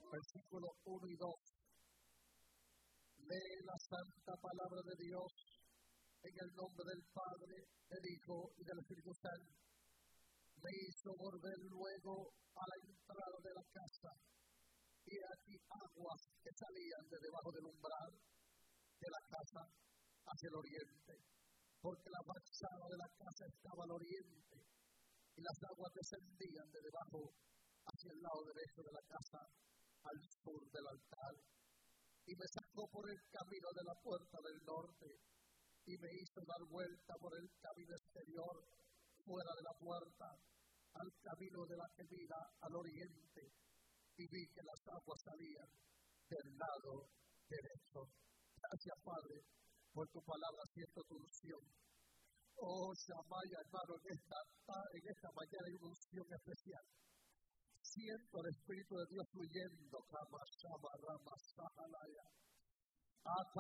versículos 1 y 2. Lee la santa palabra de Dios en el nombre del Padre, del Hijo y del Espíritu Santo. Me hizo volver luego a la entrada de la casa, y aquí aguas que salían de debajo del umbral de la casa hacia el oriente, porque la fachada de la casa estaba al oriente, y las aguas descendían de debajo hacia el lado derecho de la casa, al sur del altar. Y me sacó por el camino de la puerta del norte, y me hizo dar vuelta por el camino exterior, fuera de la puerta, al camino de la que mira al oriente, y vi que las aguas salían del lado derecho. Gracias, Padre, por tu palabra, siento tu unción. Oh, Shamaya, hermano, en esta mañana hay una unción especial. Siento el Espíritu de Dios fluyendo. Rama, Shama, Rama, Sahalaya.